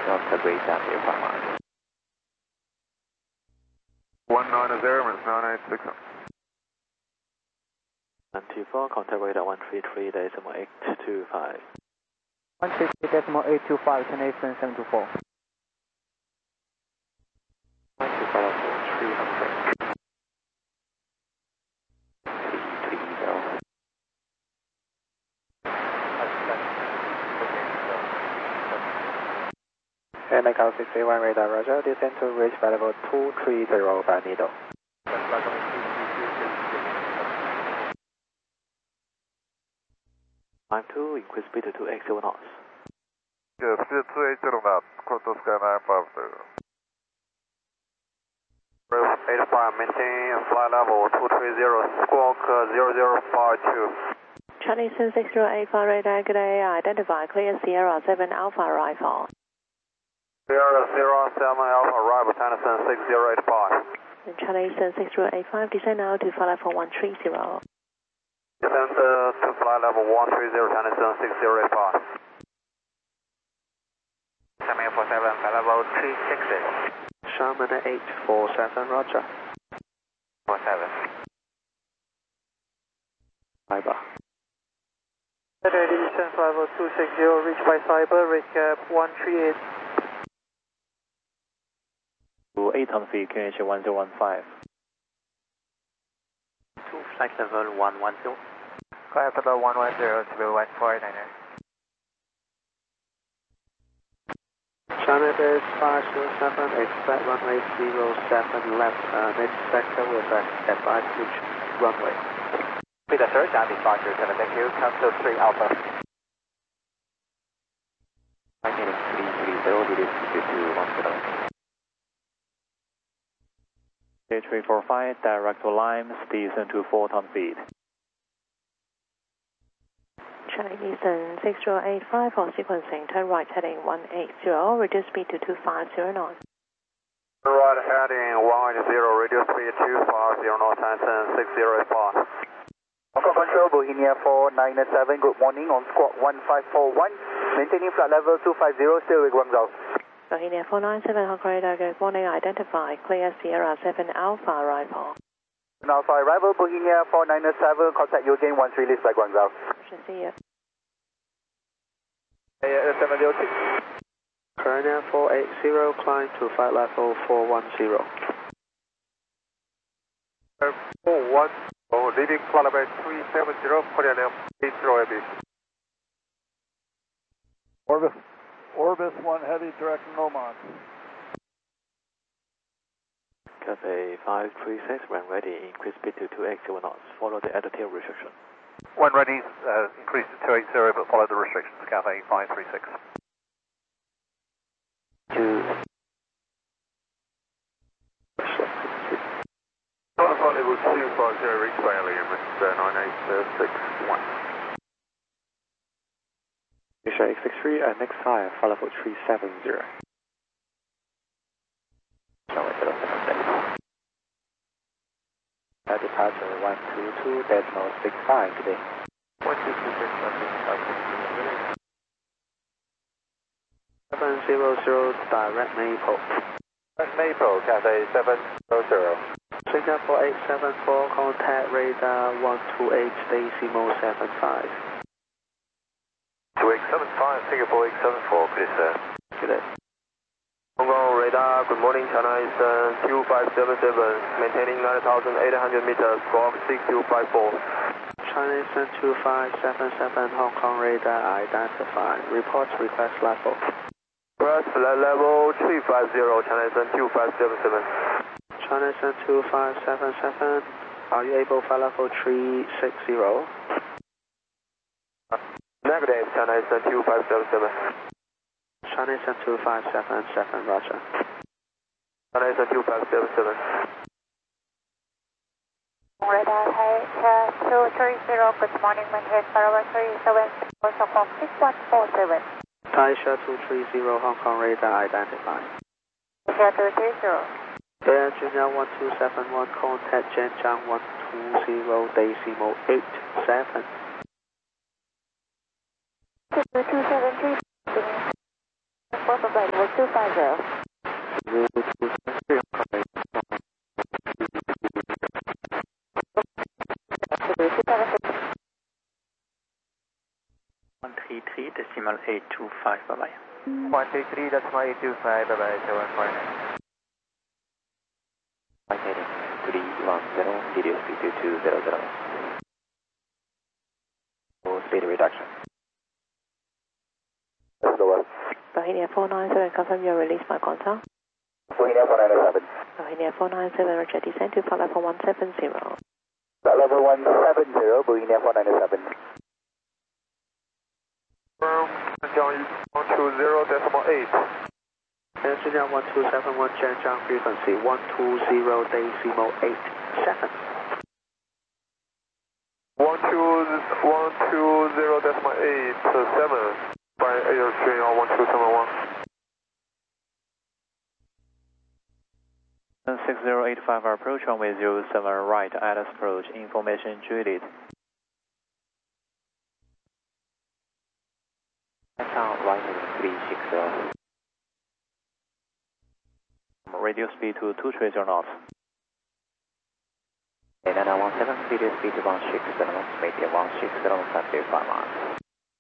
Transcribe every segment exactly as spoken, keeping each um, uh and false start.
Delta Greater Airport Mars. one nine zero, minutes nine eight six. one two four, contact radar one three three decimal eight two five. one three three decimal eight two five, China Eastern seven two four. one two four, three hundred. three three zero. And Macau six eight one radar, roger, descend to reach level two three zero by needle. Time two, increase speed to two eight zero knots. Good, speed two eight zero knots, Qantas Sky nine five zero. Roof eight five, maintain flight level two three zero, squawk zero zero five two. Chinese six zero eight five radar, good day, identify clear Sierra seven Alpha arrival. Sierra zero seven Alpha arrival, Tennyson six zero eight five. Chinese six zero eight five, descend now to flight level one three zero. Descend uh, to flight level one three zero, Tennyson six zero eight five. Sherman eight four seven, flight level three six zero. Sherman eight four seven, roger. four seven. Cyber. Ready, descend flight level two six zero, reach by Cyber, recap one three eight. To eight on feet, Q H one zero one five. To flight level one one zero. Flight level one one zero, to one four nine nine. China Base five zero seven, expect runway zero seven left, uh, next sector with advice reach runway. Peter Search, and departure, thank you, Council three Alpha. Heading three three zero, release to two one zero. K three four five, direct to Lime, descend to four ton feet. Chinese six zero eight five for sequencing, turn right heading one eight zero, reduce speed to two five zero knots. Right heading one eight zero, reduce speed two five zero knots, Tennyson six zero eight five. Local Control, Bohemia four nine seven, good morning, on squawk one five four one, maintaining flight level two five zero, still with Guangzhou. Bohemia four nine seven, Hong Kong radar, good morning, identify clear Sierra seven Alpha arrival. Alpha arrival, Bohemia four nine seven, contact you again once released by Guangzhou. Should see you. seven zero two. Korean four eight zero, climb to flight level four one zero. four one, oh, leading flight level three seven zero, Korean eight zero A B. Orbis, Orbis one heavy direct Oman. Cathay five three six, when ready, increase speed to two eight zero knots, follow the altitude restriction. When ready, uh, increase to two eight zero, but follow the restrictions, Cathay five three six. Two. Flight level two five zero, reach by Alien, nine eight six one. Asia eight six three, and next high, flight level three seven zero. Uh, departure one two two decimal six five today. one two two six one six five six. seven zero zero, direct Maple. Maple, Cathay seven zero zero. Singapore eight seven four, contact radar one two eight decimal seven five. two eight seven five, Singapore eight seven four, please sir. Good day. Hong Kong radar, good morning, China Eastern two five seven seven, maintaining nine thousand eight hundred meters, squawk six two five four. China Eastern two five seven seven, Hong Kong radar identified. Report request level. Press flight level three five zero, China Eastern two five seven seven. China Eastern two five seven seven, are you able to fly level three six zero? Negative, China Eastern two five seven seven. China Eastern two five seven seven, roger. China Eastern two five seven seven. Radar height two three zero, good morning, maintain Tower three seven zero, Stockholm six one four seven. Taisha two three zero, Hong Kong radar identified. Taisha two three zero. Air Junior one two seven one, contact Zhenjiang one two zero decimal eight seven. two two seven three. four, bye bye, level two five zero. one three three decimal eight two five, bye bye. one three three decimal eight two five, bye bye, seven four nine. Flight heading three one zero, video speed two two zero zero. Full speed reduction. Let's go up. Bohemia four nine seven, confirm your release by contact. Bohemia four nine seven. Bohemia four nine seven, roger, descend to flight level one seven zero. Flight level one seven zero, Bohemia four nine seven. Confirm, Zhejiang one two zero decimal eight. Zhejiang one two seven one, Zhejiang frequency one two zero decimal eight seven. one two one two zero decimal eight seven. By Air Zhejiang one two seven one. six zero eight five, approach runway zero seven right, at approach, information Juliet. Sound right heading three six zero. Radio speed to two three zero knots. nine nine one seven, video speed to one six zero knots, maintain one six zero knots at thirty-five miles.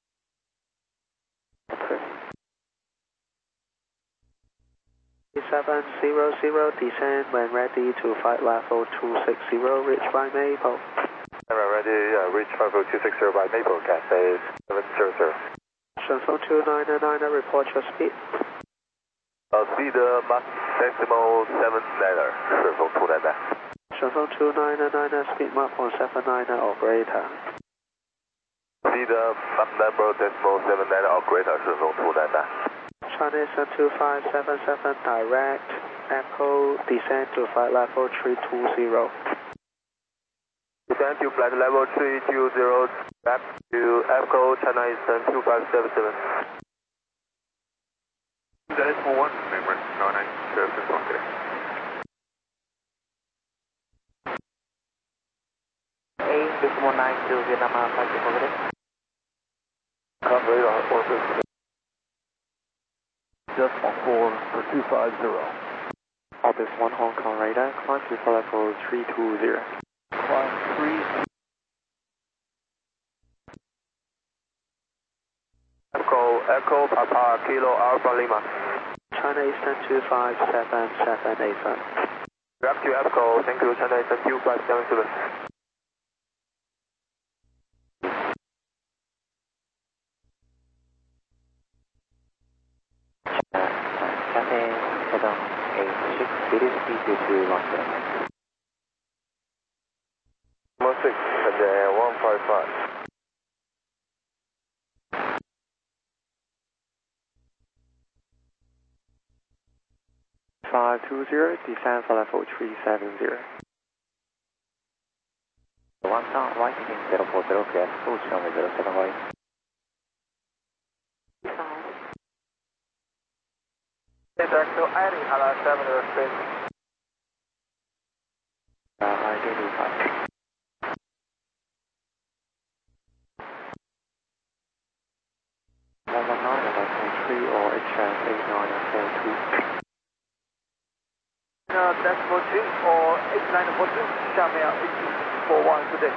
seven zero zero, descend when ready to flight level two six zero, reach by Maple. Camera ready, uh, reach five oh two six zero by Maple, Cathay seven zero zero. Shenzhou two nine nine, report your speed. Uh, speed uh, Mach decimal seven niner, Shenzhou two nine nine. Shenzhou two nine nine, speed Mach one seven nine or greater. Speed uh, Mach number decimal seven niner or greater, Shenzhou two nine nine. China Eastern two five seven seven, direct, Echo, descend to flight level three two zero. Descend to flight level three two zero, back to Echo, China Eastern two five seven seven. Decimal one, remember, no nine, seven one today. eight decimal nine two, Vietnam Alpha, over. Come radar, orbit. Decimal four for two five zero. Orbis one Hong Kong radar, climb to flight level three two zero. Climb three. Echo, Echo, Papa, Kilo, Alpha Lima. China Eastern two five seven seven eight five. Back to Echo, thank you, China Eastern two five seven seven. Cathay seven eight six, video speed two two one zero. one six, Cathay one five five. five two zero, descend for level three seven zero. One sound right heading zero four zero, clear approach runway zero seven right. Director Eddie, hello, seven zero six. Uh, I D five. one one nine, level three or H S eight nine four two. Uh, decimal two or eight nine four two, Xiamen eight two four one today.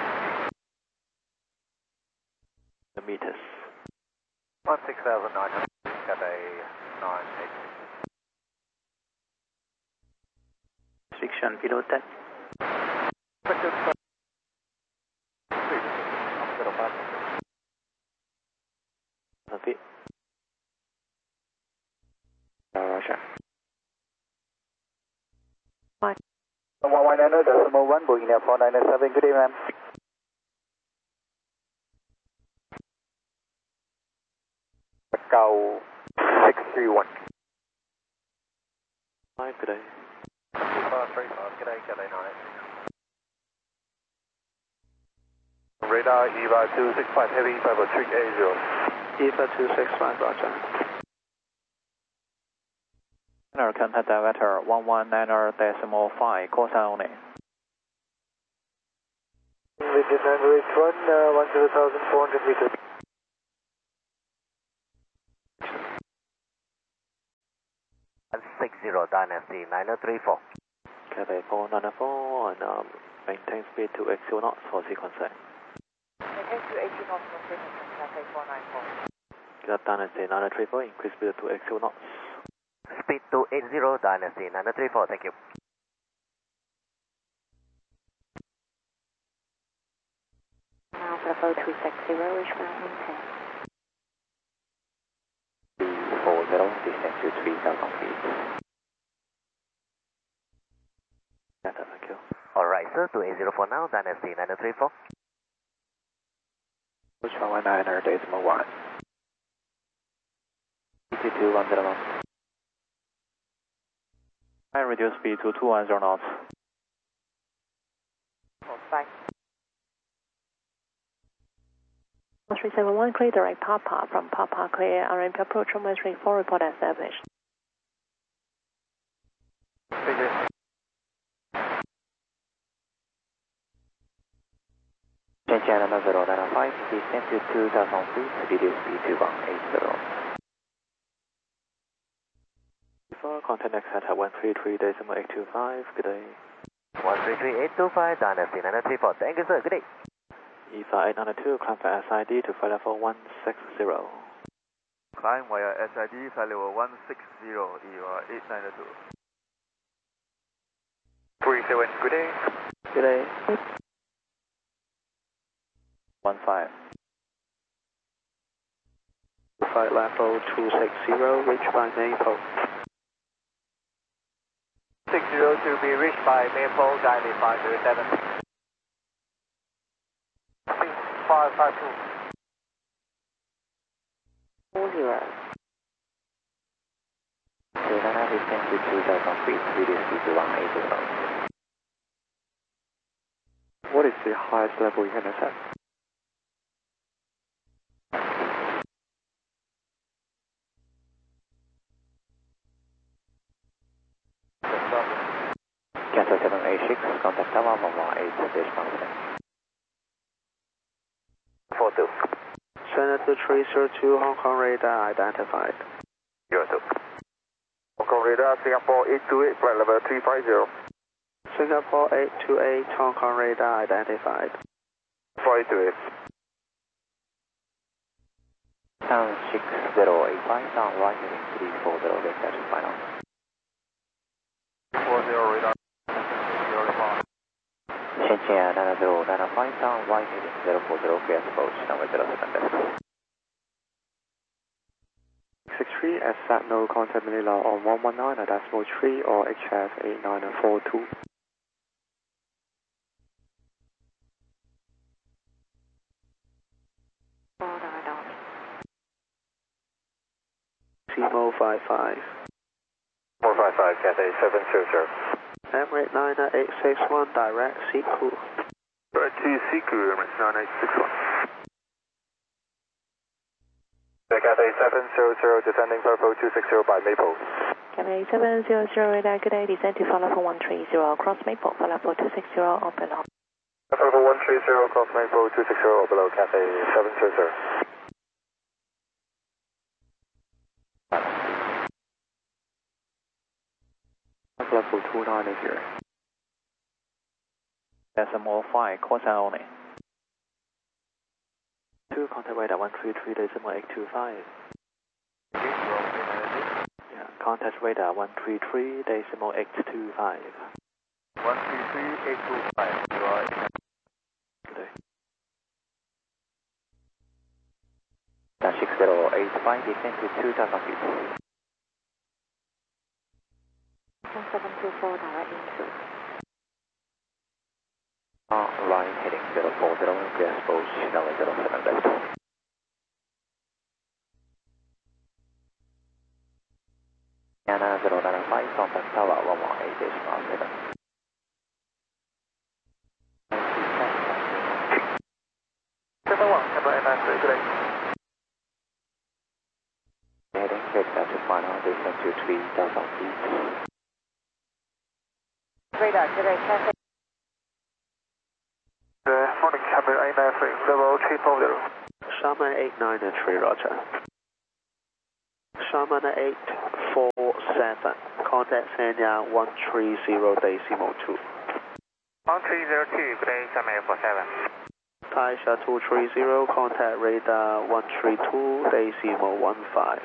The meters. one six thousand nine hundred, Cathay nine eight. Restriction below that. Okay. Uh, Roger. Bye. one one nine decimal one, Bohemia four nine seven, good day, ma'am. Macau six three one. Hi, good day. five three five, good day, Cathay nine. Radar E V A two six five, heavy five oh three eight zero. E V A two six five, Roger. Contact Director one one nine decimal five, call sign only. With the number H one, uh, one zero thousand four hundred meters. six zero, Dynasty nine three four. Cathay four nine four, and um, maintain speed to X zero knots for sequencing. Maintain to eighty knots for sequencing, Cathay four nine four. Got Dynasty nine three four, increase speed to X zero knots. Speed to eight zero, Dynasty nine three four, thank you. Now Bravo two six zero, Richmond maintain. four zero, descend to three thousand feet. Cathay, thank you. Alright, sir, to eight zero four now, Dynasty nine three four. Richmond one niner, decimal one. T two one zero knots. I reduce speed to two one zero knots. Bye. three seven one, clear direct Papa from Papa, clear R M P approach runway three four, report established. Shenzhen zero nine five, descend to two thousand feet, speed is speed two one eight zero. Before contact next at one three three decimal eight two five, good day. one three three eight two five, Dynasty nine three four, thank you, sir, good day. E V A eight nine two, climb via S I D to flight level one six zero. Climb via S I D, flight level one six zero, E V A eight nine two. three seven, good day. Good day. one five. Flight level two six zero, reached by Maple. six zero to be reached by Maple, Daily five zero seven. five five two. four zero. Savannah, descend to two thousand feet, speed is speed two one eight zero. What is the highest level you can accept? Cathay seven eight six, contact tower one one eight, decimal seven. four two. Senator three zero two, Hong Kong radar identified. zero two. Hong Kong radar, Singapore eight two eight, flight level three five zero. Singapore eight two eight, Hong Kong radar identified. five two eight. Town six zero eight five, down right heading three four zero, vector to final. four zero radar. Shenzhen nine zero nine five, down right heading zero four zero, clear approach, runway zero seven left. six three, S A T no contact Manila on one one nine, decimal three or H F eight nine four two. Simo five five. four five five, Cathay seven zero zero. Emirates niner eight six one, direct Siku. Direct to Siku, Emirates nine eight six one. Cathay seven zero zero, descending Purple two six zero by Maple. Cathay seven zero zero, radar, good day, descend to flight level one three zero, cross Maple, flight level two six zero, open up. Purple one three zero, cross Maple two six zero, below Cathay seven zero zero. Level two nine here. Decimal five, call sign only. Two, contact radar one three three decimal eight two five. Yeah, contact radar one three three decimal eight two five. one three three eight two five, you are Good day. Town six zero eight five, descend to two thousand feet. seven two four, direct into. Uh, right heading zero four zero, clear approach, runway zero seven left. Yana zero nine five, contact tower one one eight decimal seven. seven one, Cathay eight nine three, good day. Heading vector to final, descend to three thousand feet. Radar, good day, Cathay. Good morning, Cathay eight nine three, level three four zero. Sharman eight nine three, roger. Sharman eight four seven, contact Sanya one three zero decimal two. one three zero two, good day, China Air four seven. Taisha two three zero, contact radar one three two decimal one five.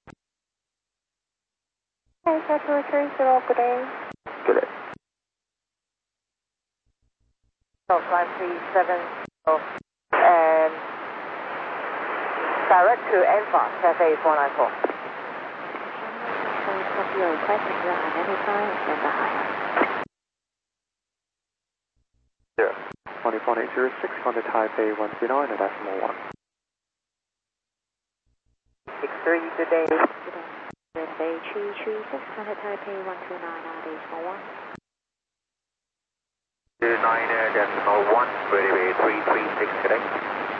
Taisha two three zero, good day. Good day. Flight three seven zero and direct to Alpha, Cafe four nine four. Copy your request and you identify and send the higher. Yeah. twenty four eight zero six, contact Taipei one three nine, decimal one. six three, good day. Good day. Runway three three six, contact Taipei one two nine, decimal one. two nine decimal one, runway three three six, good day.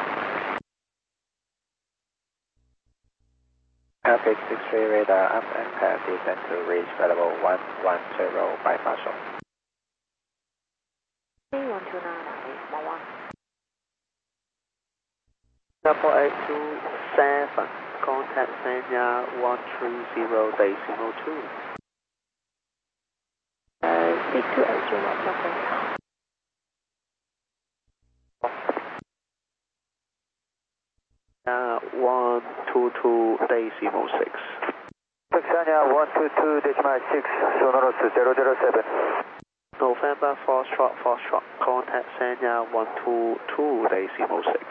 Traffic six three radar up and pass descent to reach level one one zero by Marshall. one two nine, decimal one. Double eight two seven, contact Sanya one three zero decimal two. Uh, six two eight zero, okay. Uh, one two two decimal six. Sanya one two two decimal six, Sonoros zero zero seven. November Foxtrot Foxtrot, contact Sanya one two two decimal six.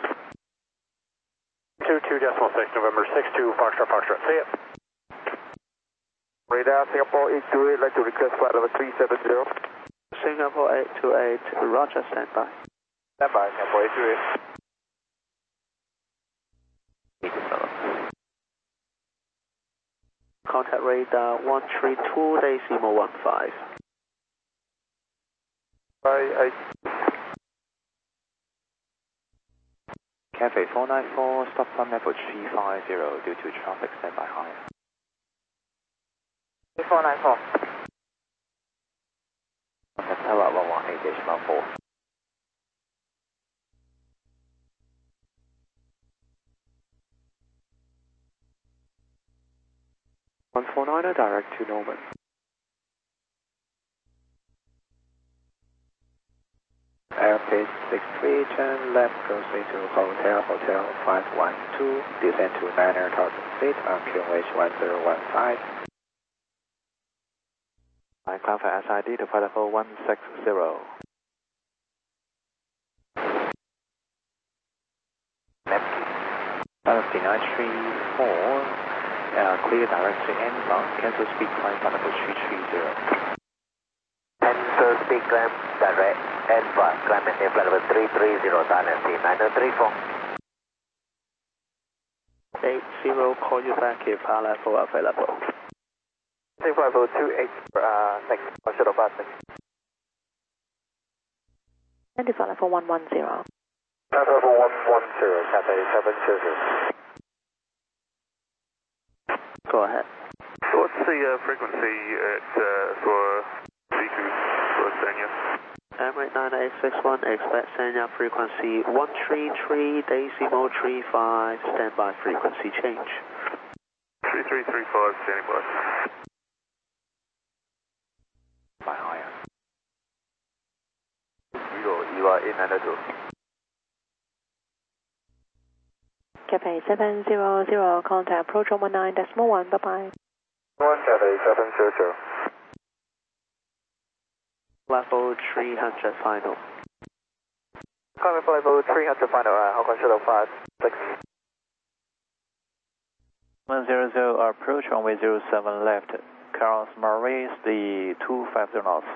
two two decimal six, November six two, Foxtrot Foxtrot, see ya. Radar Singapore eight two eight, like to request flight level three seven zero. Singapore eight two eight, Roger, standby. Standby, Singapore eight two eight. Contact radar one three two decimal one five. Bye, Cafe four nine four, stop on level three five zero due to traffic standby high. four nine four. Contact Tower one one eight decimal four. one four niner, direct to Norman. Airbase six three, turn left, proceed to Hotel Hotel five one two, descend to nine thousand feet on Q H one zero one five. I confirm S I D to flight level one six zero. Galaxy nine three four, uh, clear direct to Enva, cancel speed climb flight level three three zero. Cancel speed climb direct Enva, climb and flight level three three zero, Dynasty nine three four. eight zero, call you back if high level available. Take flight level two eight, uh, next, shuttle pass next. And flight level one one zero. Flight level one one zero, Cathay seven zero. Go ahead. What's the uh, frequency at, uh, for V two for Sanya? Emirates nine eight six one, expect Sanya frequency one three three decimal three five, standby frequency change. three three three five, standing by. By higher. Zero, you are in under two. Cafe seven zero zero, contact approach one nine decimal one, bye bye. one Cathay seven zero zero. Level three hundred final. Coming for level three hundred final, uh, Hong Kong shuttle five six. one zero zero, approach runway zero seven left, Carlos Maurice, the two five zero north.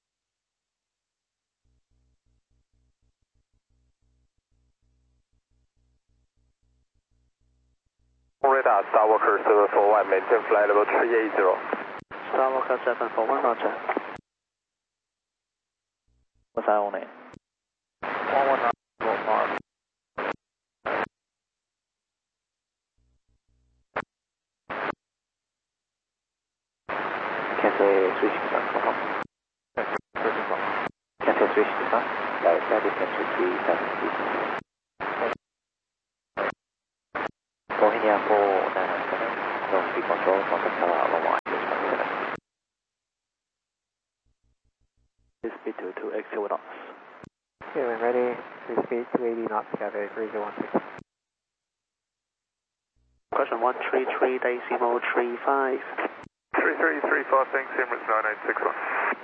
Radar, Starwalker seven four one, maintain flight level three eight zero. Starwalker seven four one, Roger. What's that on it? one one nine, one five. Cathay switch to sun, come on. Cathay switch to sun, direct flight descent to three seven feet. Bohemia four nine nine seven, no speed control, contact Tower one one eight seven. Speed to two eighty knots. Okay, when ready, free speed two eighty knots, Cafe three zero one six. Question one three three decimal three five. three three three five, thanks, Emirates nine eight six one.